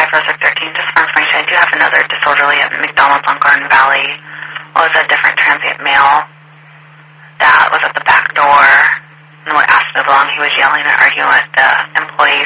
Brunswick 13, just for information, I do have another disorderly at McDonald's on Garden Valley. It was a different transient male that was at the back door and when asked to move along, he was yelling and arguing with the employee